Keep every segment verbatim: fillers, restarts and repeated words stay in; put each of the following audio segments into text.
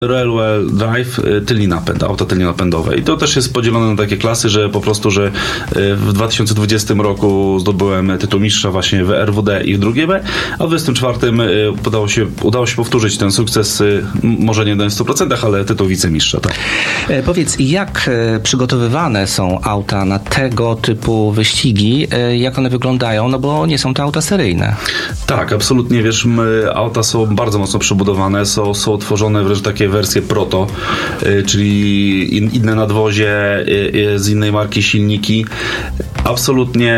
Railway Drive, tylny napęd, auto tylnie napędowe. I to też jest podzielone na takie klasy, że po prostu, że w dwa tysiące dwudziestym roku zdobyłem tytuł mistrza właśnie w R W D i w drugiej B, a w dwa tysiące dwudziestym czwartym udało się, udało się powtórzyć ten sukces, może nie na sto procent, ale tytuł wicemistrza. Tak. Powiedz, jak przygotowywane są auta na tego typu wyścigi? Jak one wyglądają? No bo nie są to auta seryjne. Tak, absolutnie, wiesz, my, auta są bardzo mocno przebudowane, są, są tworzone wręcz takie wersje proto, y, czyli in, inne nadwozie, y, y, z innej marki silniki. Absolutnie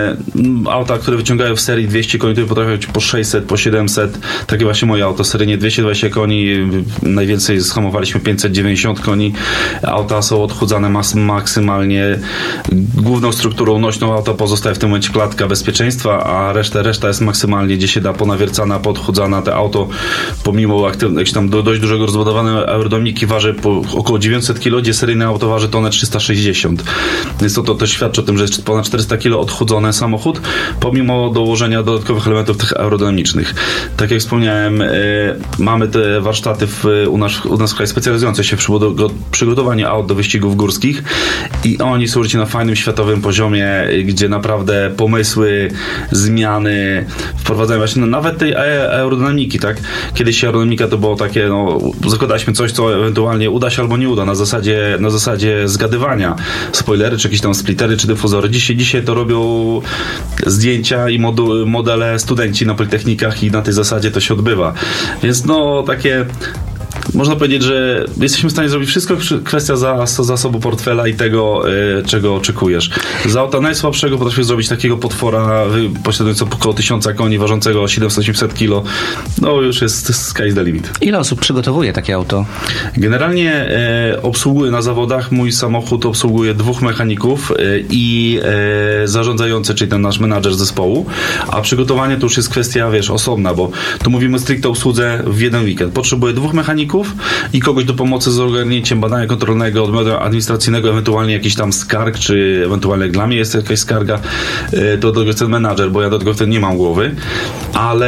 m, auta, które wyciągają w serii dwieście koni, to potrafią być po sześćset, po siedemset. Takie właśnie moje auto seryjnie dwieście dwadzieścia koni, najwięcej zhamowaliśmy pięćset dziewięćdziesiąt koni. Auta są odchudzane mas- maksymalnie. Główną strukturą nośną auta pozostaje w tym momencie klatka bezpieczeństwa, a reszta, reszta jest maksymalnie, gdzie się da, ponawiercana, podchudzana. Te auto, pomimo aktywności, jakieś tam do, dość dużego rozbudowane aerodynamiki, waży po około dziewięćset kilo, gdzie seryjne auto waży tonę trzysta sześćdziesiąt. Więc to, to też świadczy o tym, że jest ponad czterysta kilo odchudzony samochód, pomimo dołożenia dodatkowych elementów tych aerodynamicznych. Tak jak wspomniałem, y, mamy te warsztaty w, u, nas, u nas w kraju specjalizujące się w przygotowaniu aut do wyścigów górskich i oni są życie na fajnym światowym poziomie, gdzie naprawdę pomysły, zmiany wprowadzają właśnie no, nawet tej aerodynamiki, tak? Kiedyś aerodynamika to było takie, no, zakładaliśmy coś, co ewentualnie uda się albo nie uda, na zasadzie, na zasadzie zgadywania. Spoilery, czy jakieś tam splittery, czy dyfuzory. Dzisiaj, dzisiaj to robią zdjęcia i modu, modele studenci na politechnikach i na tej zasadzie to się odbywa. Więc no, takie można powiedzieć, że jesteśmy w stanie zrobić wszystko, kwestia za, zasobu portfela i tego, y, czego oczekujesz. Z auta najsłabszego potrafisz zrobić takiego potwora posiadającego około tysiąca koni, ważącego siedemset osiemset kilo. No już jest sky is the limit. Ile osób przygotowuje takie auto? Generalnie y, obsługuje na zawodach, mój samochód obsługuje dwóch mechaników y, i y, zarządzający, czyli ten nasz menadżer zespołu, a przygotowanie to już jest kwestia, wiesz, osobna, bo tu mówimy stricte o usłudze w jeden weekend. Potrzebuję dwóch mechaników i kogoś do pomocy z ogarnięciem badania kontrolnego, odmiotu administracyjnego, ewentualnie jakiś tam skarg, czy ewentualnie jak dla mnie jest jakaś skarga, to do tego jest ten menadżer, bo ja do tego wtedy nie mam głowy, ale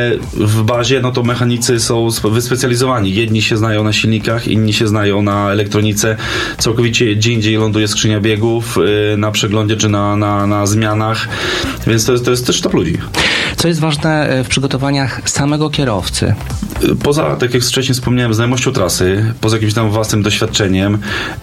w bazie no to mechanicy są wyspecjalizowani. Jedni się znają na silnikach, inni się znają na elektronice. Całkowicie gdzie indziej ląduje skrzynia biegów na przeglądzie, czy na, na, na zmianach, więc to jest, to jest też sztab ludzi. Co jest ważne w przygotowaniach samego kierowcy? Poza, tak jak wcześniej wspomniałem, znajomością trasy, poza jakimś tam własnym doświadczeniem,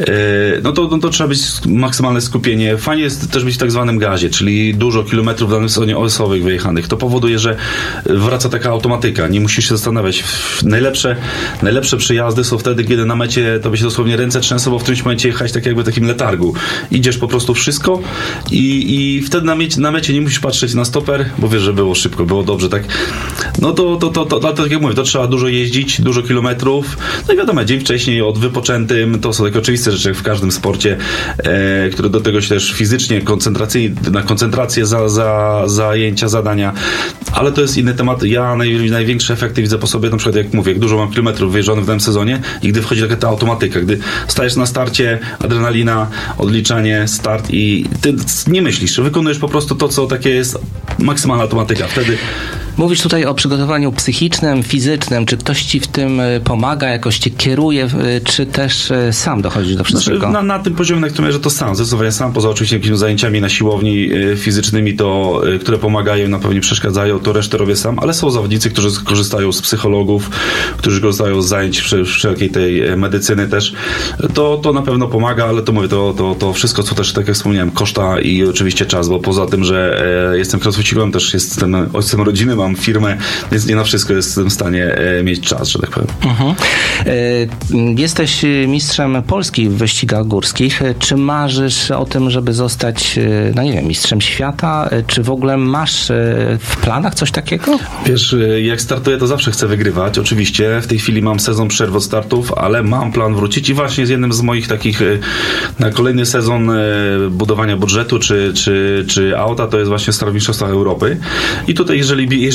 no to, no to trzeba być maksymalne skupienie. Fajnie jest też być w tak zwanym gazie, czyli dużo kilometrów w danym sezonie O S owych wyjechanych. To powoduje, że wraca taka automatyka. Nie musisz się zastanawiać. Najlepsze, najlepsze przyjazdy są wtedy, kiedy na mecie to by się dosłownie ręce trzęsą, bo w którymś momencie jechać tak jakby w takim letargu. Idziesz po prostu wszystko i, i wtedy na mecie, na mecie nie musisz patrzeć na stoper, bo wiesz, że było szybko, było dobrze, tak? No to, to, to, to, to tak jak mówię, to trzeba dużo jeździć, dużo kilometrów. No i wiadomo, dzień wcześniej od wypoczętym, to są takie oczywiste rzeczy jak w każdym sporcie, e, które do tego się też fizycznie, koncentracyjnie, na koncentrację, za, za, zajęcia, zadania, ale to jest inny temat. Ja naj, największe efekty widzę po sobie, na przykład jak mówię, jak dużo mam kilometrów wyjeżdżonych w danym sezonie i gdy wchodzi taka ta automatyka, gdy stajesz na starcie, adrenalina, odliczanie, start i ty nie myślisz, wykonujesz po prostu to, co takie jest maksymalna automatyka. Wtedy Mówisz tutaj o przygotowaniu psychicznym, fizycznym. Czy ktoś ci w tym pomaga, jakoś cię kieruje, czy też sam dochodzisz do wszystkiego? Znaczy, na, na tym poziomie, na którym że to sam, zdecydowanie sam, poza oczywiście jakimiś zajęciami na siłowni fizycznymi, to, które pomagają, na pewno nie przeszkadzają, to resztę robię sam, ale są zawodnicy, którzy korzystają z psychologów, którzy korzystają z zajęć wszelkiej tej medycyny też. To, to na pewno pomaga, ale to mówię, to, to, to wszystko, co też, tak jak wspomniałem, koszta i oczywiście czas, bo poza tym, że e, jestem crossfitowym, też jestem ojcem rodziny, mam firmę, więc nie na wszystko jestem w stanie e, mieć czas, że tak powiem. Mhm. E, jesteś mistrzem Polski w wyścigach górskich. Czy marzysz o tym, żeby zostać, no nie wiem, mistrzem świata? Czy w ogóle masz w planach coś takiego? Wiesz, jak startuję, to zawsze chcę wygrywać. Oczywiście w tej chwili mam sezon przerw od startów, ale mam plan wrócić i właśnie jest jednym z moich takich na kolejny sezon budowania budżetu czy, czy, czy auta, to jest właśnie Start w Mistrzostwach Europy. I tutaj, jeżeli, jeżeli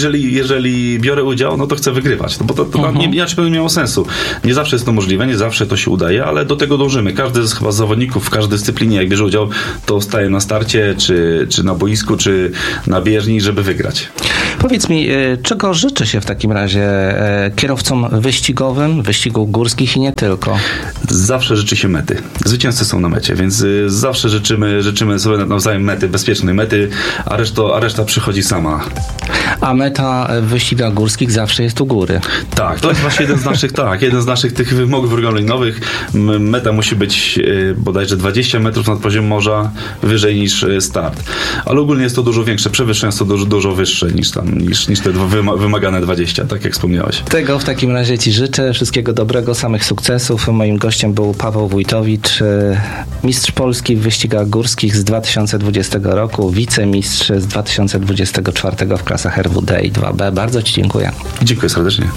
jeżeli, jeżeli biorę udział, no to chcę wygrywać, no bo to, to uh-huh. nie, inaczej by nie miało sensu. Nie zawsze jest to możliwe, nie zawsze to się udaje, ale do tego dążymy. Każdy z chyba z zawodników w każdej dyscyplinie, jak bierze udział, to staje na starcie, czy, czy na boisku, czy na bieżni, żeby wygrać. Powiedz mi, czego życzy się w takim razie kierowcom wyścigowym, wyścigów górskich i nie tylko? Zawsze życzy się mety. Zwycięzcy są na mecie, więc zawsze życzymy, życzymy sobie nawzajem mety, bezpiecznej mety, a reszta, a reszta przychodzi sama. A meta w wyścigach górskich zawsze jest u góry. Tak, to jest właśnie jeden z naszych, tak, jeden z naszych tych wymogów regulaminowych. Meta musi być bodajże dwadzieścia metrów nad poziomem morza wyżej niż start. Ale ogólnie jest to dużo większe, przewyższenie jest to dużo, dużo wyższe niż tam, niż, niż te wymagane dwadzieścia, tak jak wspomniałeś. Tego w takim razie Ci życzę. Wszystkiego dobrego, samych sukcesów. Moim gościem był Paweł Wójtowicz, mistrz Polski w wyścigach górskich z dwa tysiące dwudziestego roku, wicemistrz z dwa tysiące dwudziestego czwartego w klasach R W D i dwa B. Bardzo Ci dziękuję. Dziękuję serdecznie.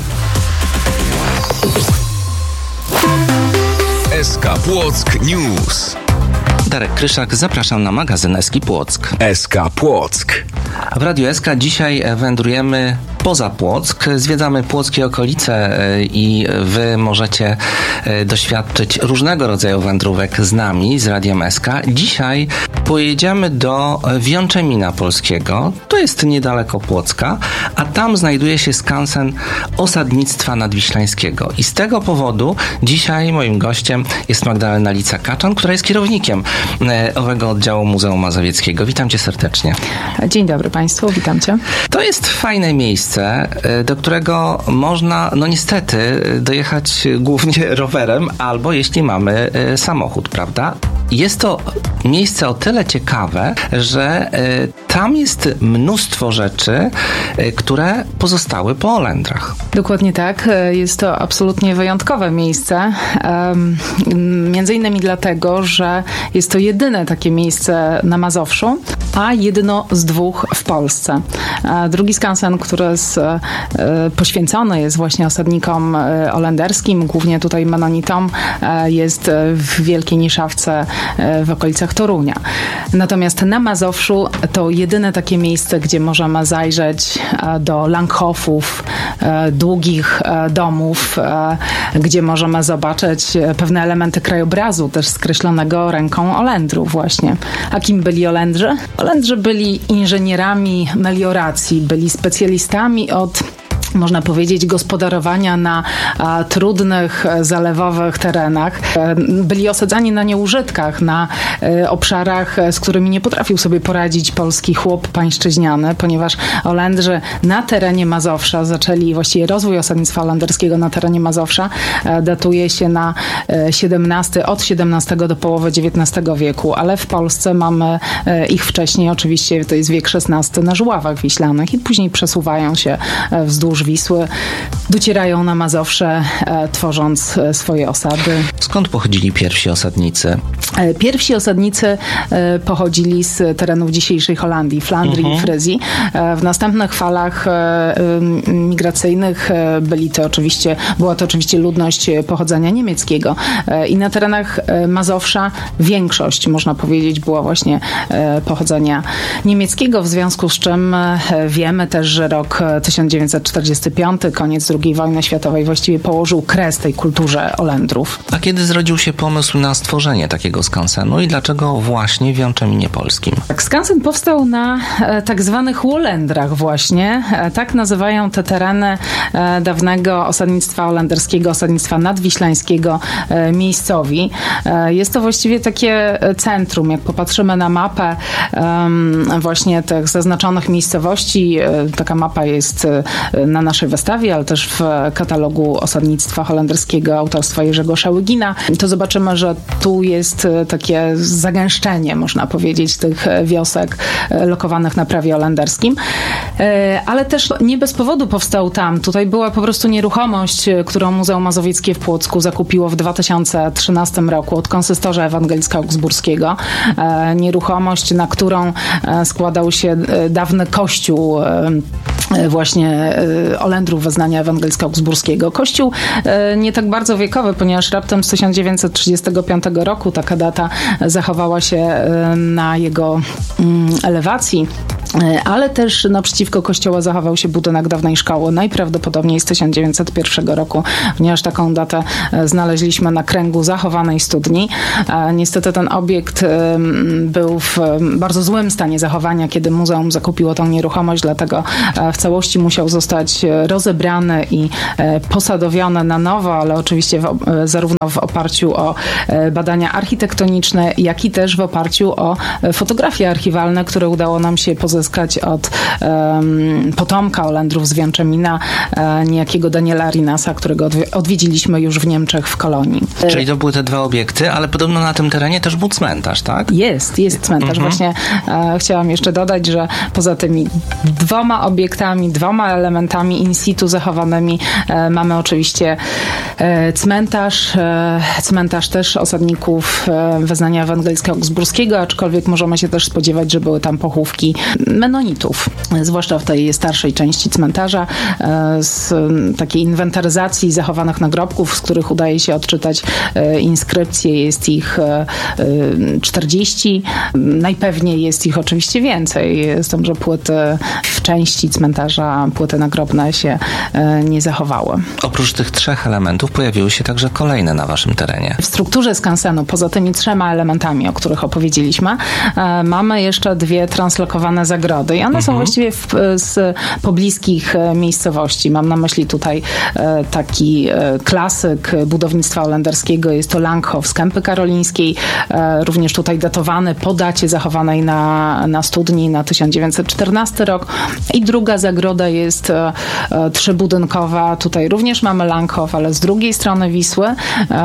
S K Płock News. Darek Kryszak, zapraszam na magazyn S K Płock. S K Płock. W Radiu S K dzisiaj wędrujemy poza Płock, zwiedzamy płockie okolice i wy możecie doświadczyć różnego rodzaju wędrówek z nami, z Radiem S K. Dzisiaj pojedziemy do Wiączemina Polskiego, to jest niedaleko Płocka, a tam znajduje się skansen Osadnictwa Nadwiślańskiego. I z tego powodu dzisiaj moim gościem jest Magdalena Lica-Kaczan, która jest kierownikiem owego oddziału Muzeum Mazowieckiego. Witam Cię serdecznie. Dzień dobry Państwu, witam Cię. To jest fajne miejsce, do którego można, no niestety, dojechać głównie rowerem albo jeśli mamy samochód, prawda? Jest to miejsce o tyle ciekawe, że tam jest mnóstwo rzeczy, które pozostały po Olendrach. Dokładnie tak. Jest to absolutnie wyjątkowe miejsce. Między innymi dlatego, że jest to jedyne takie miejsce na Mazowszu, a jedno z dwóch w Polsce. Drugi skansen, który jest poświęcony jest właśnie osadnikom olenderskim, głównie tutaj menonitom, jest w Wielkiej Niszawce w okolicach Torunia. Natomiast na Mazowszu to jedyne takie miejsce, gdzie możemy zajrzeć do Langhofów, długich domów, gdzie możemy zobaczyć pewne elementy krajobrazu, też skreślonego ręką Olendrów właśnie. A kim byli Olendrzy? Olendrzy byli inżynierami melioracji, byli specjalistami od, można powiedzieć, gospodarowania na a, trudnych, zalewowych terenach. E, byli osadzani na nieużytkach, na e, obszarach, z którymi nie potrafił sobie poradzić polski chłop pańszczyźniany, ponieważ Olendrzy na terenie Mazowsza zaczęli, właściwie rozwój osadnictwa olenderskiego na terenie Mazowsza e, datuje się na e, siedemnasty, od siedemnastego do połowy dziewiętnastego wieku, ale w Polsce mamy e, ich wcześniej, oczywiście to jest wiek szesnasty, na Żuławach Wiślanych i później przesuwają się e, wzdłuż Wisły, docierają na Mazowsze, e, tworząc e, swoje osady. Skąd pochodzili pierwsi osadnicy? E, pierwsi osadnicy e, pochodzili z terenów dzisiejszej Holandii, Flandrii uh-huh. i Fryzji. E, w następnych falach e, migracyjnych e, byli to oczywiście, była to oczywiście ludność pochodzenia niemieckiego. E, I na terenach e, Mazowsza większość, można powiedzieć, była właśnie e, pochodzenia niemieckiego, w związku z czym e, wiemy też, że rok tysiąc dziewięćset czterdziesty piąty, koniec drugiej wojny światowej, właściwie położył kres tej kulturze Olendrów. A kiedy zrodził się pomysł na stworzenie takiego skansenu i dlaczego właśnie w Wiączeminie Polskim? Tak, skansen powstał na e, tak zwanych Łolendrach właśnie. E, tak nazywają te tereny e, dawnego osadnictwa olenderskiego, osadnictwa nadwiślańskiego e, miejscowi. E, jest to właściwie takie centrum. Jak popatrzymy na mapę e, właśnie tych zaznaczonych miejscowości, e, taka mapa jest e, na naszej wystawie, ale też w katalogu osadnictwa holenderskiego autorstwa Jerzego Szałygina, to zobaczymy, że tu jest takie zagęszczenie, można powiedzieć, tych wiosek lokowanych na prawie olenderskim. Ale też nie bez powodu powstał tam. Tutaj była po prostu nieruchomość, którą Muzeum Mazowieckie w Płocku zakupiło w dwa tysiące trzynastym roku od konsystorza ewangelicka augsburskiego. Nieruchomość, na którą składał się dawny kościół właśnie Olendrów wyznania ewangelicko-augsburskiego. Kościół nie tak bardzo wiekowy, ponieważ raptem z tysiąc dziewięćset trzydziestego piątego roku taka data zachowała się na jego elewacji. ale też naprzeciwko kościoła zachował się budynek dawnej szkoły, najprawdopodobniej z tysiąc dziewięćset pierwszego roku, ponieważ taką datę znaleźliśmy na kręgu zachowanej studni. Niestety ten obiekt był w bardzo złym stanie zachowania, kiedy muzeum zakupiło tą nieruchomość, dlatego w całości musiał zostać rozebrany i posadowiony na nowo, ale oczywiście w, zarówno w oparciu o badania architektoniczne, jak i też w oparciu o fotografie archiwalne, które udało nam się pozyskać od um, potomka Olendrów z Wianczemina, e, niejakiego Daniela Arinasa, którego odwi- odwiedziliśmy już w Niemczech w kolonii. Czyli to były te dwa obiekty, ale podobno na tym terenie też był cmentarz, tak? Jest, jest cmentarz. Mhm. Właśnie e, chciałam jeszcze dodać, że poza tymi dwoma obiektami, dwoma elementami in situ zachowanymi e, mamy oczywiście e, cmentarz, e, cmentarz też osadników e, wyznania ewangelicko-augsburskiego, aczkolwiek możemy się też spodziewać, że były tam pochówki menonitów, zwłaszcza w tej starszej części cmentarza, e, z takiej inwentaryzacji zachowanych nagrobków, z których udaje się odczytać e, inskrypcje. Jest ich e, czterdzieści. Najpewniej jest ich oczywiście więcej, z tym, że płyty w części cmentarza, płyty nagrobne się e, nie zachowały. Oprócz tych trzech elementów pojawiły się także kolejne na waszym terenie. W strukturze skansenu, poza tymi trzema elementami, o których opowiedzieliśmy, e, mamy jeszcze dwie translokowane zagrody i one mhm. są właściwie w, z pobliskich miejscowości. Mam na myśli tutaj e, taki e, klasyk budownictwa holenderskiego, jest to Langhof z Kępy Karolińskiej, e, również tutaj datowany po dacie zachowanej na, na studni na tysiąc dziewięćset czternasty rok. I druga zagroda jest e, e, trzybudynkowa. Tutaj również mamy Langhof, ale z drugiej strony Wisły, e,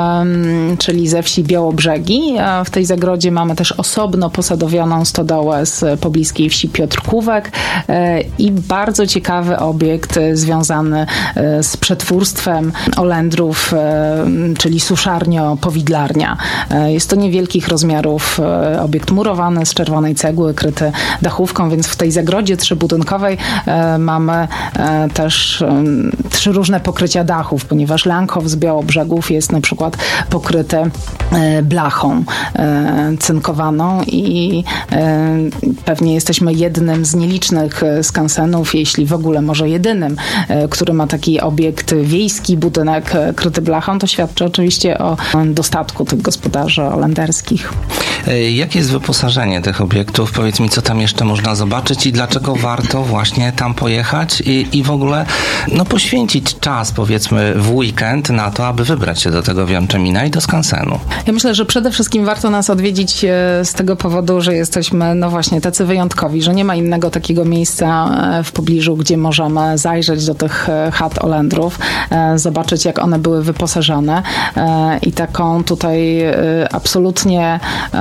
czyli ze wsi Białobrzegi. E, w tej zagrodzie mamy też osobno posadowioną stodołę z pobliskiej wsi Piotrkówek e, i bardzo ciekawy obiekt e, związany e, z przetwórstwem Olendrów, e, czyli suszarnio-powidlarnia. E, jest to niewielkich rozmiarów e, obiekt murowany z czerwonej cegły, kryty dachówką, więc w tej zagrodzie trzybudynkowej e, mamy e, też e, trzy różne pokrycia dachów, ponieważ Langhof z Białobrzegów jest na przykład pokryty e, blachą e, cynkowaną i e, pewnie jesteśmy jednym z nielicznych skansenów, jeśli w ogóle może jedynym, e, który ma taki obiekt wiejski, budynek e, kryty blachą. To świadczy oczywiście o dostatku tych gospodarzy holenderskich. E, jakie jest wyposażenie tych obiektów? Powiedz mi, co tam jeszcze można zobaczyć i dlaczego warto właśnie tam pojechać i, i w ogóle no, poświęcić czas, powiedzmy, w weekend na to, aby wybrać się do tego Wianczemina i do skansenu. Ja myślę, że przede wszystkim warto nas odwiedzić z tego powodu, że jesteśmy no właśnie tacy wyjątkowi, że nie ma innego takiego miejsca w pobliżu, gdzie możemy zajrzeć do tych chat Olendrów, zobaczyć, jak one były wyposażone i taką tutaj absolutnie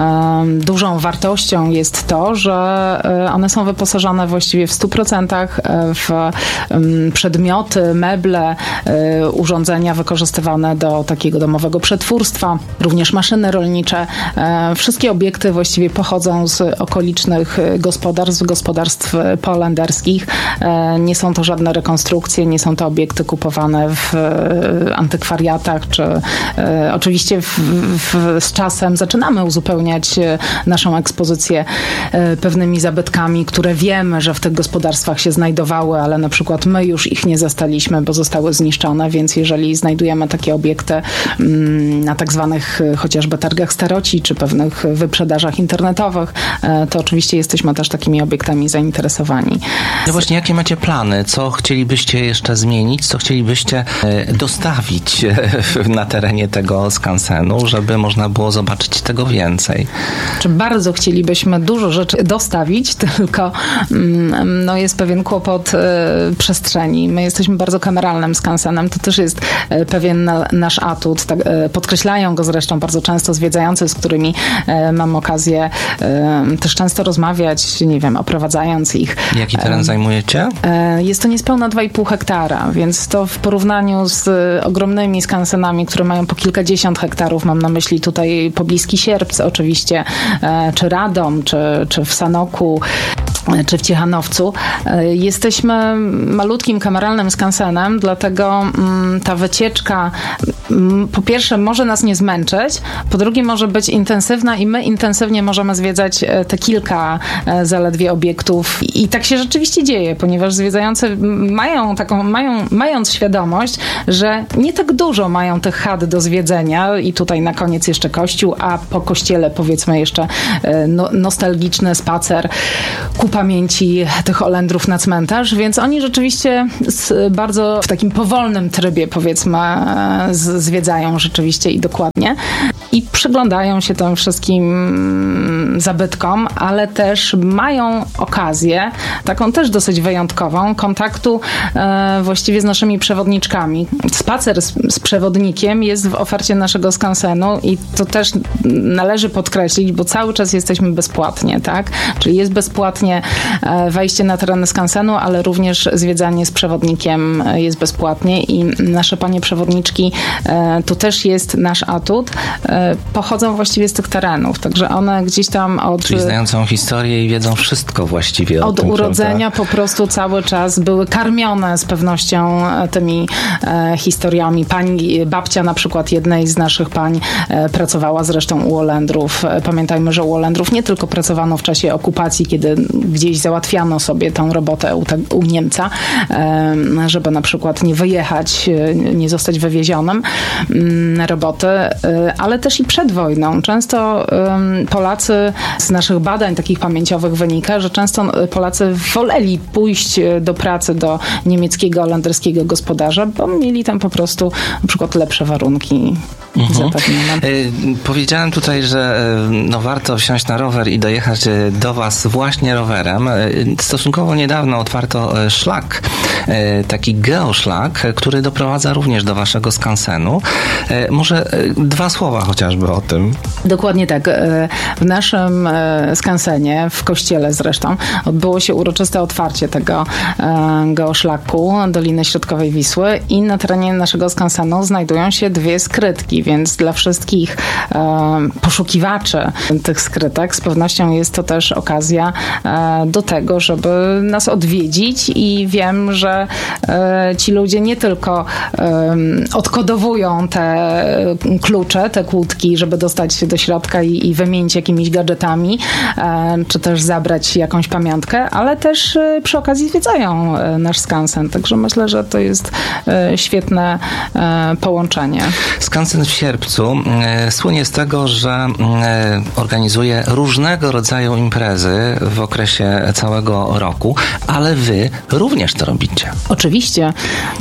dużą wartością jest to, że one są wyposażone właściwie w stu procentach w przedmioty, meble, urządzenia wykorzystywane do takiego domowego przetwórstwa, również maszyny rolnicze. Wszystkie obiekty właściwie pochodzą z okolicznych gospodarstw, gospodarstw poholenderskich. Nie są to żadne rekonstrukcje, nie są to obiekty kupowane w antykwariatach, czy oczywiście w, w, z czasem zaczynamy uzupełniać naszą ekspozycję pewnymi zabytkami, które wiemy, że w tych gospodarstwach się znajdowały, ale na przykład my już ich nie zastaliśmy, bo zostały zniszczone, więc jeżeli znajdujemy takie obiekty na tak zwanych chociażby targach staroci, czy pewnych wyprzedażach internetowych, to oczywiście jesteśmy też takimi obiektami zainteresowani. No właśnie, jakie macie plany? Co chcielibyście jeszcze zmienić? Co chcielibyście dostawić na terenie tego skansenu, żeby można było zobaczyć tego więcej? Czy bardzo chcielibyśmy dużo rzeczy dostawić, tylko no, jest pewien kłopot y, przestrzeni. My jesteśmy bardzo kameralnym skansenem. To też jest y, pewien na, nasz atut. Tak, y, podkreślają go zresztą bardzo często zwiedzający, z którymi y, mam okazję y, też często rozmawiać, nie wiem, oprowadzając ich. Jaki teren y, zajmujecie? Y, jest to niespełna dwa i pół hektara, więc to w porównaniu z y, ogromnymi skansenami, które mają po kilkadziesiąt hektarów, mam na myśli tutaj pobliski Sierpc oczywiście, y, czy Radom, czy, czy w Sanoku, czy w Ciechanowcu. Jesteśmy malutkim kameralnym skansenem, dlatego ta wycieczka po pierwsze może nas nie zmęczyć, po drugie może być intensywna i my intensywnie możemy zwiedzać te kilka zaledwie obiektów i tak się rzeczywiście dzieje, ponieważ zwiedzający mają taką, mają, mając świadomość, że nie tak dużo mają tych chat do zwiedzenia i tutaj na koniec jeszcze kościół, a po kościele powiedzmy jeszcze no, nostalgiczny spacer ku pamięci tych Olendrów na cmentarz, więc oni rzeczywiście z, bardzo w takim powolnym trybie powiedzmy z, zwiedzają rzeczywiście i dokładnie i przyglądają się tym wszystkim zabytkom, ale też mają okazję, taką też dosyć wyjątkową, kontaktu e, właściwie z naszymi przewodniczkami. Spacer z, z przewodnikiem jest w ofercie naszego skansenu i to też należy podkreślić, bo cały czas jesteśmy bezpłatnie, tak? Czyli jest bezpłatnie e, wejście na tereny skansenu, ale również zwiedzanie z przewodnikiem jest bezpłatnie i nasze panie przewodniczki, e, to też jest nasz atut, e, pochodzą właściwie z tych terenów, także one gdzieś tam od... Czyli znają całą historię i wiedzą wszystko właściwie o od tym, urodzenia prawda? Po prostu cały czas były karmione z pewnością tymi e, historiami. Pani, babcia na przykład jednej z naszych pań e, pracowała zresztą u Olendrów. Pamiętajmy, że u Olendrów nie tylko pracowano w czasie okupacji, kiedy gdzieś załatwiano sobie tą robotę u, te, u Niemca, e, żeby na przykład nie wyjechać, nie zostać wywiezionym na roboty, e, ale też i przed wojną. Często e, Polacy z naszych badań takich pamięciowych wynika, że często Polacy woleli pójść do pracy do niemieckiego, holenderskiego gospodarza, bo mieli tam po prostu na przykład lepsze warunki mhm. zapewnione. Powiedziałem tutaj, że no warto wsiąść na rower i dojechać do was właśnie rowerem. Stosunkowo niedawno otwarto szlak, taki geoszlak, który doprowadza również do waszego skansenu. Może dwa słowa chociażby o tym. Dokładnie tak. W naszym skansenie, w kościele zresztą, odbyło się uroczyste otwarcie tego geoszlaku Doliny Środkowej Wisły i na terenie naszego skansenu znajdują się dwie skrytki, więc dla wszystkich poszukiwaczy tych skrytek z pewnością jest to też okazja do tego, żeby nas odwiedzić i wiem, że ci ludzie nie tylko odkodowują te klucze, te kłódki, żeby dostać się do środka i, i wymienić jakimiś gadżetami, czy też zabrać jakąś pamiątkę, ale też przy okazji zwiedzają nasz skansen. Także myślę, że to jest świetne połączenie. Skansen w Sierpcu słynie z tego, że organizuje różnego rodzaju imprezy w okresie całego roku, ale wy również to robicie. Oczywiście.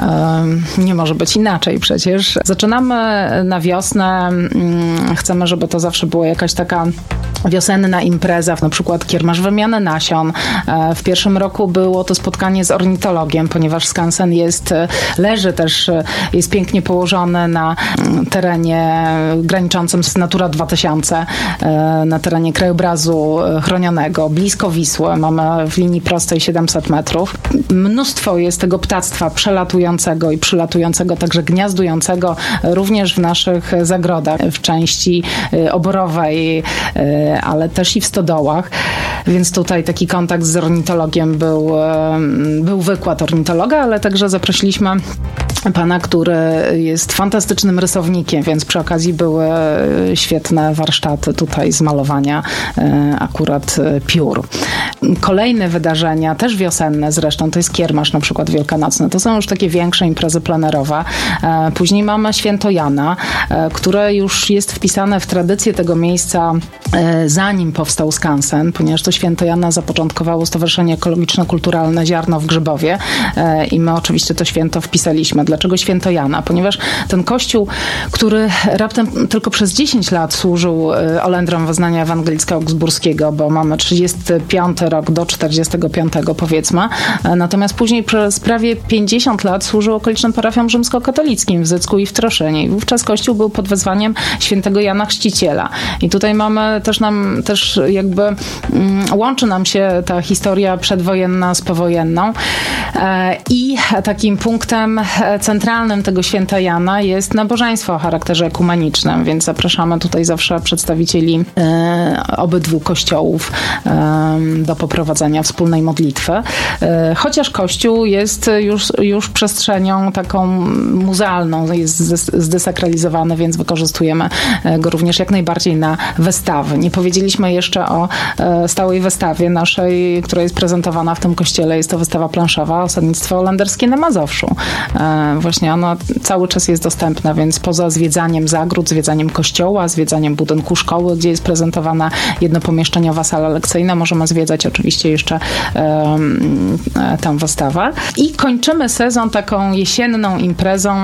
Nie może być inaczej przecież. Zaczynamy na wiosnę. Chcemy, żeby to zawsze była jakaś taka wiosenna impreza, na przykład kiermasz wymiany nasion. W pierwszym roku było to spotkanie z ornitologiem, ponieważ skansen jest, leży też, jest pięknie położony na terenie graniczącym z Natura dwa tysiące, na terenie krajobrazu chronionego, blisko Wisły. Mamy w linii prostej siedemset metrów. Mnóstwo jest tego ptactwa przelatującego i przylatującego, także gniazdującego również w naszych zagrodach, w części oborowej, ale też i w stodołach, więc tutaj taki kontakt z ornitologiem był, był wykład ornitologa, ale także zaprosiliśmy pana, który jest fantastycznym rysownikiem, więc przy okazji były świetne warsztaty tutaj z malowania akurat piór. Kolejne wydarzenia, też wiosenne zresztą, to jest kiermasz na przykład wielkanocny. To są już takie większe imprezy plenerowe. Później mamy Święto Jana, które już jest wpisane w tradycję tego miejsca, zanim powstał skansen, ponieważ to Święto Jana zapoczątkowało Stowarzyszenie Ekologiczno-Kulturalne Ziarno w Grzybowie i my oczywiście to święto wpisaliśmy. Dlaczego Święto Jana? Ponieważ ten kościół, który raptem tylko przez dziesięć lat służył Olendrom wyznania ewangelicko-augsburskiego, bo mamy trzydziesty piąty rok do czterdziestego piątego powiedzmy, natomiast później przez prawie pięćdziesiąt lat służył okolicznym parafiom rzymskokatolickim w Zycku i w Troszynie. I wówczas kościół był pod wezwaniem świętego Jana Chrzciciela. I tutaj mamy też nam, też jakby mm, łączy nam się ta historia przedwojenna z powojenną. E, I takim punktem centralnym tego święta Jana jest nabożeństwo o charakterze ekumenicznym, więc zapraszamy tutaj zawsze przedstawicieli e, obydwu kościołów e, do poprowadzenia wspólnej modlitwy. E, chociaż kościół jest już, już przestrzenią taką muzealną, jest zdesakralizowany, więc wykorzystujemy go również jak najbardziej na wystawy. Nie powiedzieliśmy jeszcze o e, stałej wystawie naszej, która jest prezentowana w tym kościele. Jest to wystawa planszowa Osadnictwo holenderskie na Mazowszu. E, właśnie ona cały czas jest dostępna, więc poza zwiedzaniem zagród, zwiedzaniem kościoła, zwiedzaniem budynku szkoły, gdzie jest prezentowana jednopomieszczeniowa sala lekcyjna, możemy zwiedzać oczywiście jeszcze e, e, tę wystawę. I kończymy sezon taką jesienną imprezą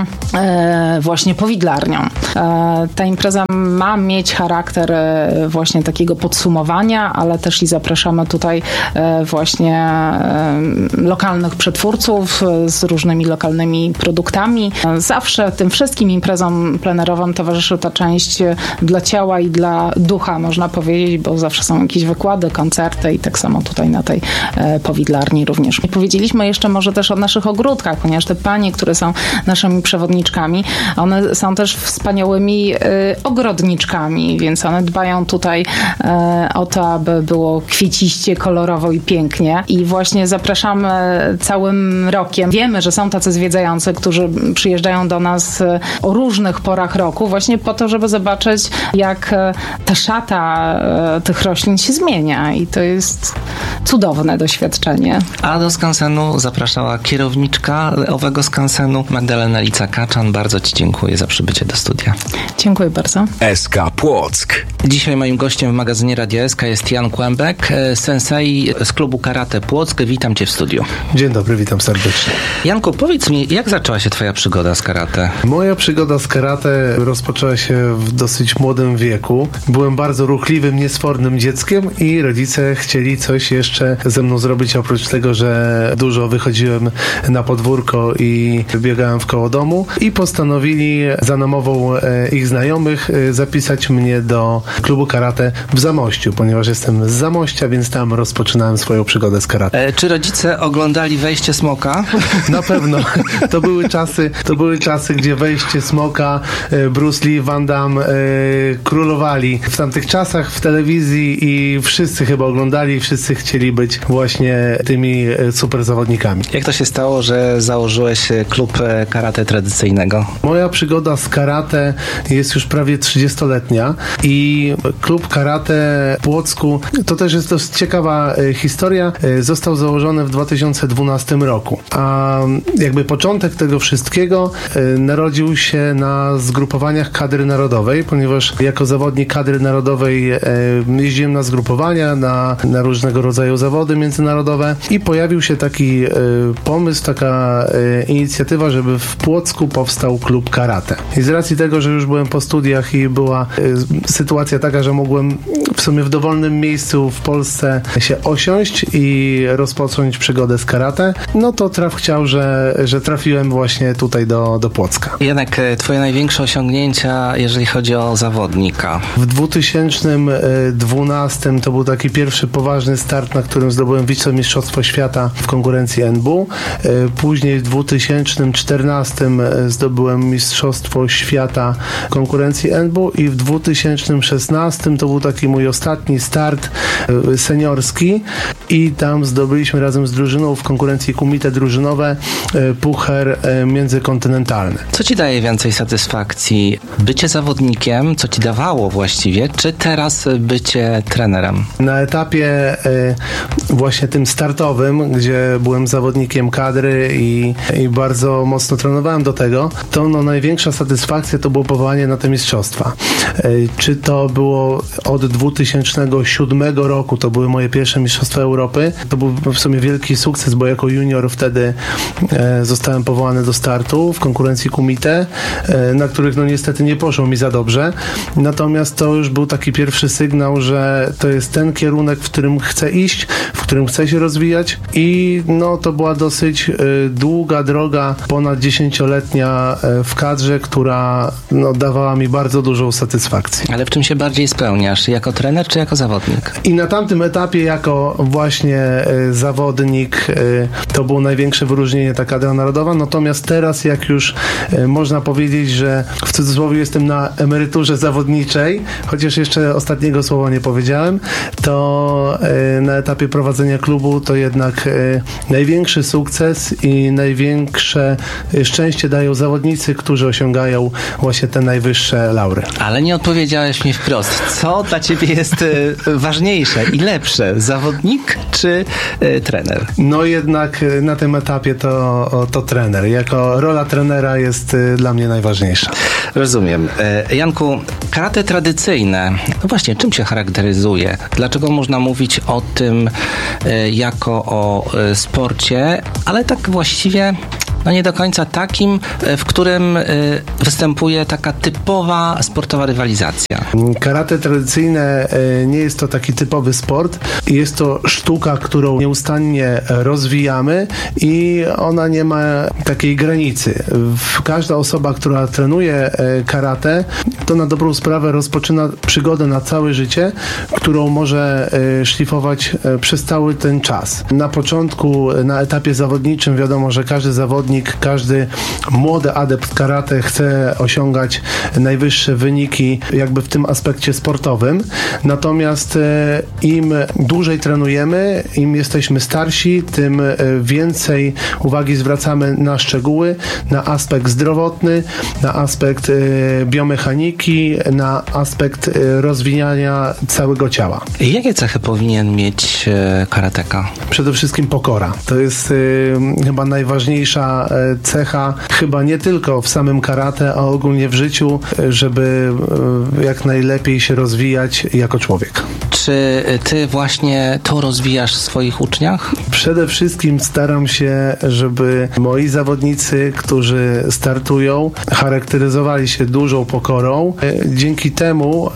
e, właśnie powidlarnią. E, ta impreza ma mieć charakter e, właśnie takiego podsumowania, ale też i zapraszamy tutaj e, właśnie e, lokalnych przetwórców e, z różnymi lokalnymi produktami. E, zawsze tym wszystkim imprezom plenerowym towarzyszy ta część dla ciała i dla ducha, można powiedzieć, bo zawsze są jakieś wykłady, koncerty i tak samo tutaj na tej e, powidlarni również. I powiedzieliśmy jeszcze może też o naszych ogródkach, ponieważ te panie, które są naszymi przewodniczkami, one są też wspaniałymi e, ogrodniczkami, więc one dbają tutaj e, o to, aby było kwieciście, kolorowo i pięknie. I właśnie zapraszamy całym rokiem. Wiemy, że są tacy zwiedzający, którzy przyjeżdżają do nas o różnych porach roku, właśnie po to, żeby zobaczyć, jak ta szata e, tych roślin się zmienia. I to jest cudowne doświadczenie. A do skansenu zapraszała kierowniczka owego skansenu Magdalena Lica-Kaczan. Bardzo Ci dziękuję za przybycie do studia. Dziękuję bardzo. S K Płock. Dzisiaj moim gościem w magazynie Radia S K jest Jan Kłębek, sensei z klubu Karate Płock. Witam Cię w studiu. Dzień dobry, witam serdecznie. Janku, powiedz mi, jak zaczęła się Twoja przygoda z karate? Moja przygoda z karate rozpoczęła się w dosyć młodym wieku. Byłem bardzo ruchliwym, niesfornym dzieckiem i rodzice chcieli coś jeszcze ze mną zrobić, oprócz tego, że dużo wychodziłem na podwórko i biegałem w koło domu i postanowili za namową ich znajomych zapisać mnie do klubu karate w Zamościu, ponieważ jestem z Zamościa, więc tam rozpoczynałem swoją przygodę z karate. E, czy rodzice oglądali Wejście Smoka? Na pewno. To były czasy, to były czasy, gdzie Wejście Smoka, Bruce Lee, Van Damme e, królowali w tamtych czasach w telewizji i wszyscy chyba oglądali, wszyscy chcieli być właśnie tymi super zawodnikami. Jak to się stało, że założyłeś klub karate tradycyjnego? Moja przygoda z karate jest już prawie trzydziestoletnia i klub karate w Płocku, to też jest dość ciekawa historia, został założony w dwa tysiące dwunastym roku. A jakby początek tego wszystkiego narodził się na zgrupowaniach kadry narodowej, ponieważ jako zawodnik kadry narodowej jeździłem na zgrupowania, na, na różnego rodzaju zawody międzynarodowe i pojawił się taki pomysł, taka inicjatywa, żeby w Płocku powstał klub karate. I z racji tego, że już byłem po studiach i była sytuacja taka, że mogłem w sumie w dowolnym miejscu w Polsce się osiąść i rozpocząć przygodę z karate, no to traf chciał, że, że trafiłem właśnie tutaj do, do Płocka. Janek, Twoje największe osiągnięcia, jeżeli chodzi o zawodnika? W dwa tysiące dwunastym to był taki pierwszy poważny start, na którym zdobyłem wicemistrzostwo świata w konkurencji N B U. Później w dwa tysiące czternastym zdobyłem mistrzostwo świata w konkurencji N B U i w dwa tysiące szesnastym to był taki mój ostatni start seniorski i tam zdobyliśmy razem z drużyną w konkurencji kumite drużynowe puchar międzykontynentalny. Co Ci daje więcej satysfakcji? Bycie zawodnikiem, co Ci dawało właściwie, czy teraz bycie trenerem? Na etapie właśnie tym startowym, gdzie byłem zawodnikiem kadry i, i bardzo mocno trenowałem do tego, to no, największa satysfakcja to było powołanie na te mistrzostwa. Czy to było od dwa tysiące siódmego roku, to były moje pierwsze mistrzostwa Europy. To był w sumie wielki sukces, bo jako junior wtedy e, zostałem powołany do startu w konkurencji kumite, e, na których no niestety nie poszło mi za dobrze. Natomiast to już był taki pierwszy sygnał, że to jest ten kierunek, w którym chcę iść, w którym chcę się rozwijać i no to była dosyć e, długa droga, ponad dziesięcioletnia e, w kadrze, która no, dawała mi bardzo dużą satysfakcję. Ale w czym się bardziej spełniasz? Jako trener czy jako zawodnik? I na tamtym etapie jako właśnie e, zawodnik e, to było największe wyróżnienie, ta kadra narodowa, natomiast Natomiast teraz, jak już e, można powiedzieć, że w cudzysłowie jestem na emeryturze zawodniczej, chociaż jeszcze ostatniego słowa nie powiedziałem, to e, na etapie prowadzenia klubu to jednak e, największy sukces i największe szczęście dają zawodnicy, którzy osiągają właśnie te najwyższe laury. Ale nie odpowiedziałeś mi wprost. Co dla ciebie jest e, ważniejsze i lepsze? Zawodnik czy e, trener? No jednak e, na tym etapie to, o, to trener. Jako rola trenera jest e, dla mnie najważniejsza. Rozumiem. E, Janku, karate tradycyjne, no właśnie, czym się charakteryzuje? Dlaczego można mówić o tym e, jako o e, sporcie, ale tak właściwie no nie do końca takim, w którym występuje taka typowa sportowa rywalizacja? Karate tradycyjne nie jest to taki typowy sport. Jest to sztuka, którą nieustannie rozwijamy i ona nie ma takiej granicy. Każda osoba, która trenuje karate, to na dobrą sprawę rozpoczyna przygodę na całe życie, którą może szlifować przez cały ten czas. Na początku, na etapie zawodniczym wiadomo, że każdy zawodnik każdy młody adept karate chce osiągać najwyższe wyniki jakby w tym aspekcie sportowym. Natomiast im dłużej trenujemy, im jesteśmy starsi, tym więcej uwagi zwracamy na szczegóły, na aspekt zdrowotny, na aspekt biomechaniki, na aspekt rozwijania całego ciała. Jakie cechy powinien mieć karateka? Przede wszystkim pokora. To jest chyba najważniejsza cecha, chyba nie tylko w samym karate, a ogólnie w życiu, żeby jak najlepiej się rozwijać jako człowiek. Czy ty właśnie to rozwijasz w swoich uczniach? Przede wszystkim staram się, żeby moi zawodnicy, którzy startują, charakteryzowali się dużą pokorą. Dzięki temu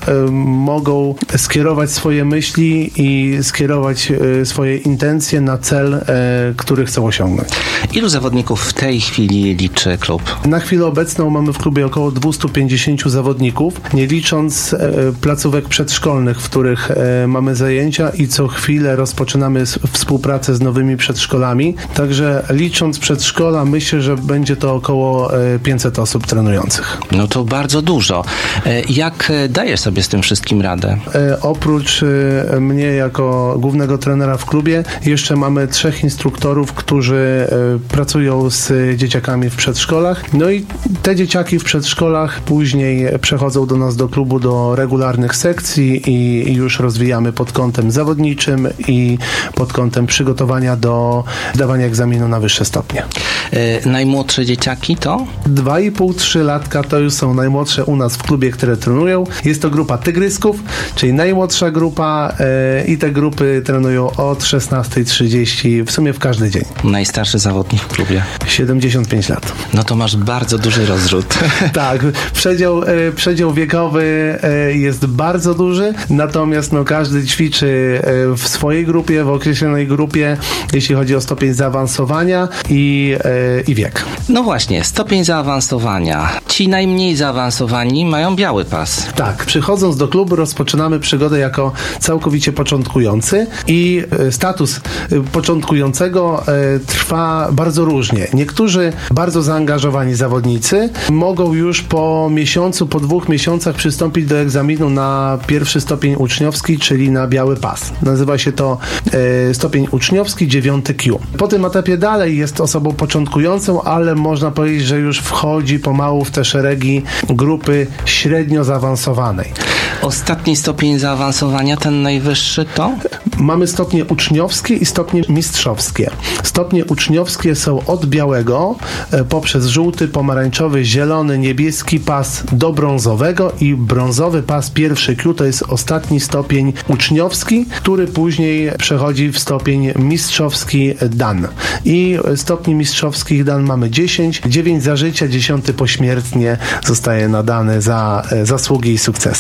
mogą skierować swoje myśli i skierować swoje intencje na cel, który chcą osiągnąć. Ilu zawodników w tej chwili liczy klub? Na chwilę obecną mamy w klubie około dwieście pięćdziesiąt zawodników, nie licząc e, placówek przedszkolnych, w których e, mamy zajęcia i co chwilę rozpoczynamy z, współpracę z nowymi przedszkolami. Także licząc przedszkola, myślę, że będzie to około e, pięćset osób trenujących. No to bardzo dużo. E, jak dajesz sobie z tym wszystkim radę? E, oprócz e, mnie jako głównego trenera w klubie, jeszcze mamy trzech instruktorów, którzy e, pracują z dzieciakami w przedszkolach. No i te dzieciaki w przedszkolach później przechodzą do nas do klubu do regularnych sekcji i już rozwijamy pod kątem zawodniczym i pod kątem przygotowania do zdawania egzaminu na wyższe stopnie. Yy, najmłodsze dzieciaki to? dwa i pół do trzech latka to już są najmłodsze u nas w klubie, które trenują. Jest to grupa tygrysków, czyli najmłodsza grupa yy, i te grupy trenują od szesnastej trzydzieści w sumie w każdy dzień. Najstarszy zawodnik w klubie? siedemdziesiąt pięć lat. No to masz bardzo duży rozrzut. Tak, przedział, e, przedział wiekowy e, jest bardzo duży, natomiast no, każdy ćwiczy e, w swojej grupie, w określonej grupie, jeśli chodzi o stopień zaawansowania i, e, i wiek. No właśnie, stopień zaawansowania. Ci najmniej zaawansowani mają biały pas. Tak, przychodząc do klubu rozpoczynamy przygodę jako całkowicie początkujący i e, status e, początkującego e, trwa bardzo różnie. Niektórzy bardzo zaangażowani zawodnicy mogą już po miesiącu, po dwóch miesiącach przystąpić do egzaminu na pierwszy stopień uczniowski, czyli na biały pas. Nazywa się to e, stopień uczniowski dziewiąty Q. Po tym etapie dalej jest osobą początkującą, ale można powiedzieć, że już wchodzi pomału w te szeregi grupy średnio zaawansowanej. Ostatni stopień zaawansowania, ten najwyższy to? Mamy stopnie uczniowskie i stopnie mistrzowskie. Stopnie uczniowskie są od białego e, poprzez żółty, pomarańczowy, zielony, niebieski pas do brązowego i brązowy pas pierwszy Q to jest ostatni stopień uczniowski, który później przechodzi w stopień mistrzowski dan. I stopni mistrzowskich dan mamy dziesięć, dziewięć za życia, dziesiąty pośmiertnie zostaje nadany za e, zasługi i sukcesy. Ile dan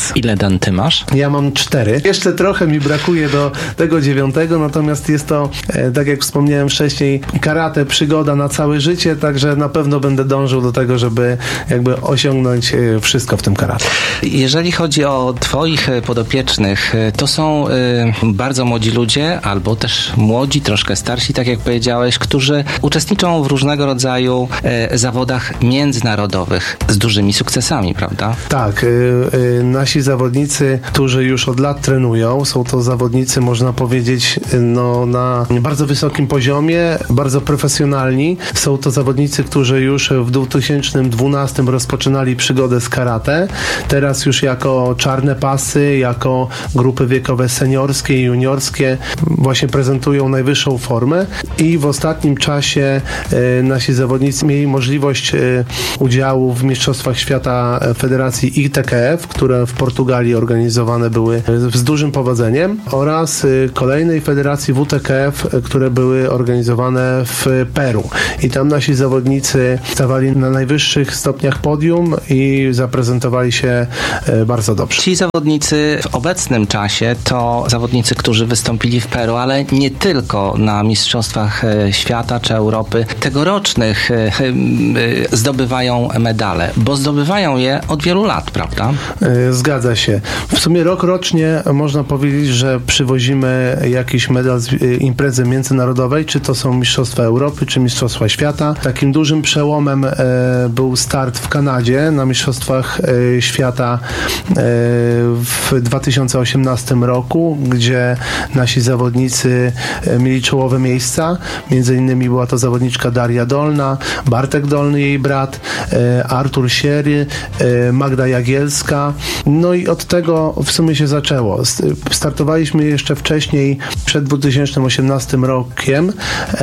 jeden ty masz? Ja mam cztery. Jeszcze trochę mi brakuje do tego dziewiątego, natomiast jest to, e, tak jak wspomniałem wcześniej, karate, przygoda na całe życie, także na pewno będę dążył do tego, żeby jakby osiągnąć e, wszystko w tym karate. Jeżeli chodzi o twoich podopiecznych, to są y, bardzo młodzi ludzie, albo też młodzi, troszkę starsi, tak jak powiedziałeś, którzy uczestniczą w różnego rodzaju y, zawodach międzynarodowych z dużymi sukcesami, prawda? Tak, y, y, nasi zawodnicy, którzy już od lat trenują, są to zawodnicy, można powiedzieć, no, na bardzo wysokim poziomie, bardzo profesjonalni. Są to zawodnicy, którzy już w dwa tysiące dwunastym rozpoczynali przygodę z karate. Teraz już jako czarne pasy, jako grupy wiekowe seniorskie i juniorskie właśnie prezentują najwyższą formę i w ostatnim czasie e, nasi zawodnicy mieli możliwość e, udziału w Mistrzostwach Świata Federacji I T K F, które w Portugalii organizowane były z dużym powodzeniem, oraz e, kolejnej Federacji W T K F, które były organizowane w Peru. I tam nasi zawodnicy stawali na najwyższych stopniach podium i zaprezentowali się e, bardzo dobrze. Ci zawodnicy w obecnym czasie to zawodnicy, którzy wystąpili w Peru, ale nie tylko na Mistrzostwach Świata czy Europy tegorocznych zdobywają medale, bo zdobywają je od wielu lat, prawda? Zgadza się. W sumie rok rocznie można powiedzieć, że przywozimy jakiś medal z imprezy międzynarodowej, czy to są Mistrzostwa Europy, czy Mistrzostwa Świata. Takim dużym przełomem był start w Kanadzie na Mistrzostwach Świata w dwa tysiące osiemnastym roku, gdzie nasi zawodnicy mieli czołowe miejsca. Między innymi była to zawodniczka Daria Dolna, Bartek Dolny, jej brat, Artur Siery, Magda Jagielska. No i od tego w sumie się zaczęło. Startowaliśmy jeszcze wcześniej, przed dwa tysiące osiemnastym rokiem,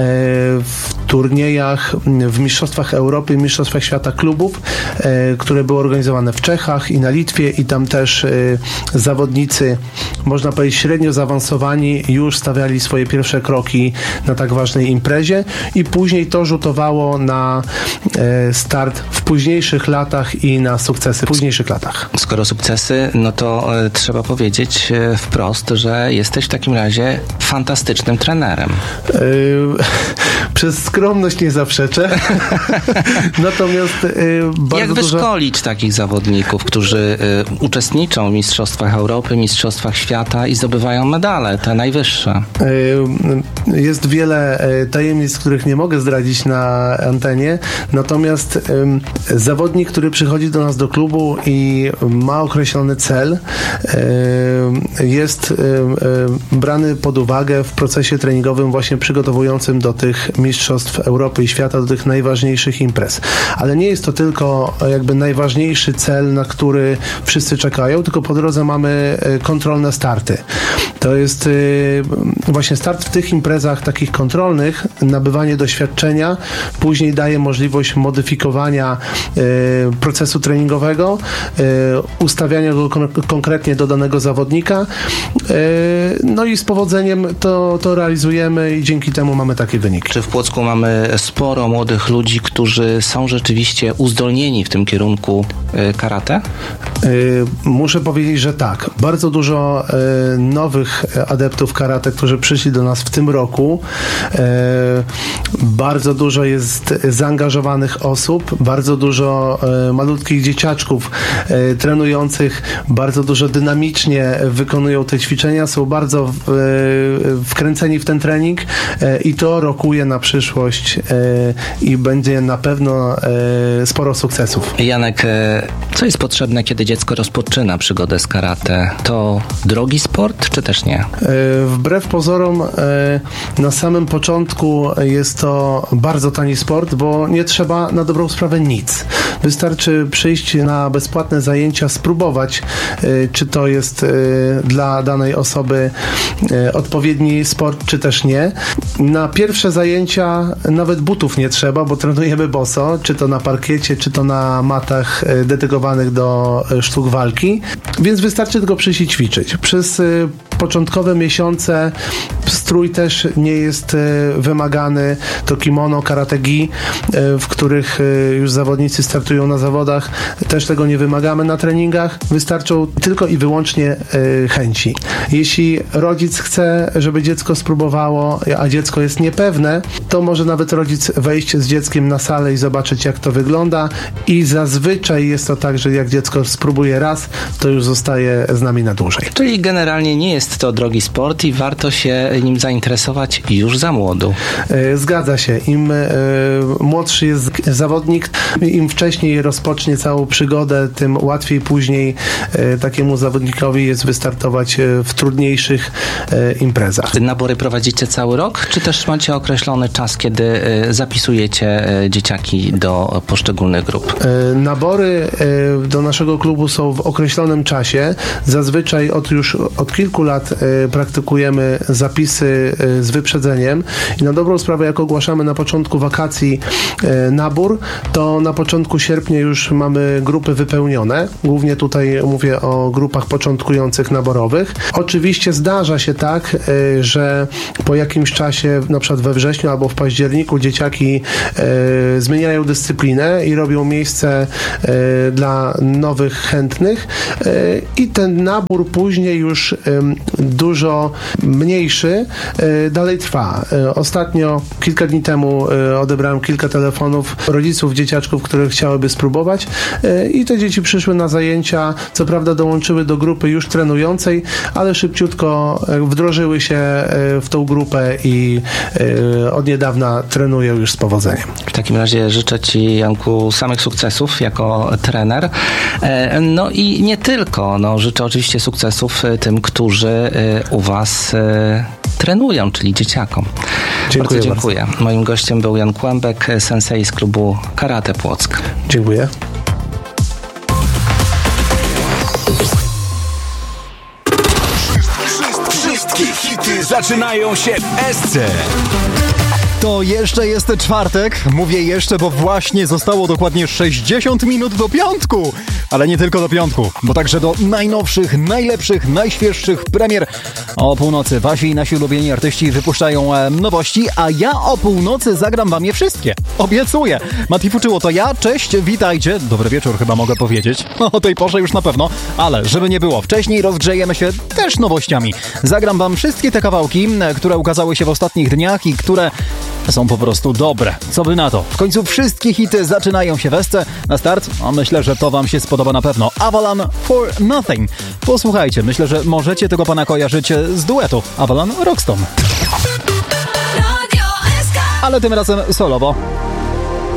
w turniejach, w Mistrzostwach Europy i Mistrzostwach Świata klubów, które były organizowane w Czechach i na Litwie, i tam też zawodnicy, można powiedzieć, średnio zaawansowani już stawiali swoje pierwsze kroki na tak ważnej imprezie i później to rzutowało na start w późniejszych latach i na sukcesy w późniejszych latach. Skoro sukcesy, no to e, trzeba powiedzieć e, wprost, że jesteś w takim razie fantastycznym trenerem. Yy, przez skromność nie zaprzeczę. Natomiast yy, bardzo Jak dużo... wyszkolić takich zawodników, którzy y, uczestniczą w Mistrzostwach Europy, Mistrzostwach Świata i zdobywają medale, te najwyższe? Yy, jest wiele yy, tajemnic, których nie mogę zdradzić na antenie, natomiast yy, zawodnik, który przychodzi do nas do klubu i ma określony cel, yy, jest yy, brany pod uwagę w procesie treningowym właśnie przygotowującym do tych Mistrzostw Europy i Świata, do tych najważniejszych imprez. Ale nie jest to tylko jakby najważniejszy cel, na który wszyscy czekają, tylko po drodze mamy kontrolne starty. To jest właśnie start w tych imprezach takich kontrolnych, nabywanie doświadczenia, później daje możliwość modyfikowania procesu treningowego, ustawiania go kon- konkretnie do danego zawodnika, no i z powodzeniem to, to realizujemy i dzięki temu mamy takie wyniki. Czy w Płocku mamy sporo młodych ludzi, którzy są rzeczywiście uzdolnieni w tym kierunku karate? Muszę powiedzieć, że tak. Bardzo dużo nowych adeptów karate, którzy przyszli do nas w tym roku. Bardzo dużo jest zaangażowanych osób, bardzo dużo malutkich dzieciaczków trenujących, bardzo dużo dynamicznie wykonują te ćwiczenia, są bardzo wkręceni w ten trening i to rokuje na przyszłość i będzie na pewno sporo sukcesów. Janek, co jest potrzebne, kiedy dziecko rozpoczyna przygodę z karate? To drogi sport, czy też nie? Wbrew pozorom na samym początku jest to bardzo tani sport, bo nie trzeba na dobrą sprawę nic. Wystarczy przyjść na bezpłatne zajęcia, spróbować, czy to jest dla danej osoby odpowiedni sport, czy też nie. Na pierwsze zajęcia nawet butów nie trzeba, bo trenujemy boso, czy to na parkiecie, czy to na matach dedykowanych do sztuk walki, więc wystarczy tylko przyjść i ćwiczyć. Przez początkowe miesiące strój też nie jest wymagany. To kimono, karate gi, w których już zawodnicy startują na zawodach. Też tego nie wymagamy na treningach. Wystarczą tylko i wyłącznie chęci. Jeśli rodzic chce, żeby dziecko spróbowało, a dziecko jest niepewne, to może nawet rodzic wejść z dzieckiem na salę i zobaczyć, jak to wygląda. I zazwyczaj jest to tak, że jak dziecko spróbuje raz, to już zostaje z nami na dłużej. Czyli generalnie nie jest to drogi sport i warto się nim zainteresować już za młodu. Zgadza się. Im młodszy jest zawodnik, im wcześniej rozpocznie całą przygodę, tym łatwiej później takiemu zawodnikowi jest wystartować w trudniejszych imprezach. Nabory prowadzicie cały rok, czy też macie określony czas, kiedy zapisujecie dzieciaki do poszczególnych grup? Nabory do naszego klubu są w określonym czasie. Zazwyczaj od już od kilku lat praktykujemy zapisy z wyprzedzeniem i na dobrą sprawę, jak ogłaszamy na początku wakacji nabór, to na początku sierpnia już mamy grupy wypełnione. Głównie tutaj mówię o grupach początkujących naborowych. Oczywiście zdarza się tak, że po jakimś czasie, na przykład we wrześniu albo w październiku, dzieciaki zmieniają dyscyplinę i robią miejsce dla nowych chętnych i ten nabór później już dużo mniejszy dalej trwa. Ostatnio, kilka dni temu odebrałem kilka telefonów rodziców dzieciaczków, które chciałyby spróbować i te dzieci przyszły na zajęcia, co prawda dołączyły do grupy już trenującej, ale szybciutko wdrożyły się w tą grupę i od niedawna trenują już z powodzeniem. W takim razie życzę Ci, Janku, samych sukcesów jako trener. No i nie tylko. No, życzę oczywiście sukcesów tym, którzy u Was trenują, czyli dzieciakom. Dziękuję bardzo dziękuję. Bardzo. Moim gościem był Jan Kłębek, sensei z klubu Karate Płock. Dziękuję. Wszystkie hity zaczynają się w S C. To jeszcze jest czwartek. Mówię jeszcze, bo właśnie zostało dokładnie sześćdziesiąt minut do piątku. Ale nie tylko do piątku, bo także do najnowszych, najlepszych, najświeższych premier. O północy wasi i nasi ulubieni artyści wypuszczają e, nowości, a ja o północy zagram wam je wszystkie. Obiecuję. Mati Fuczyło to ja. Cześć, witajcie. Dobry wieczór chyba mogę powiedzieć. O tej porze już na pewno, ale żeby nie było, wcześniej rozgrzejemy się też nowościami. Zagram wam wszystkie te kawałki, które ukazały się w ostatnich dniach i które są po prostu dobre. Co by na to? W końcu wszystkie hity zaczynają się w S C. Na start, a myślę, że to wam się spodoba na pewno. Avalon for Nothing. Posłuchajcie, myślę, że możecie tego pana kojarzyć z duetu Avalon Rockstone. Ale tym razem solowo.